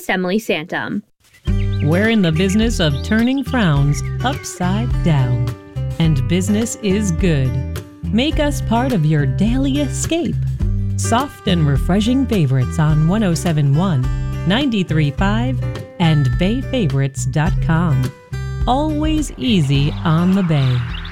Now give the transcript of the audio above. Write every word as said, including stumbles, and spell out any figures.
host, Emily Santum. We're in the business of turning frowns upside down, and business is good. Make us part of your daily escape. Soft and refreshing favorites on one oh seven point one, ninety-three point five, and bay favorites dot com. Always easy on the Bay.